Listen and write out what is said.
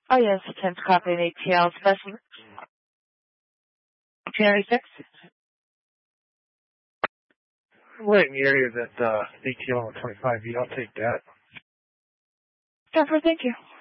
Oh, yes, 10th copy of ATL specimen. 296. Right in the area of that ATL 125V. I'll take that. Jennifer, thank you.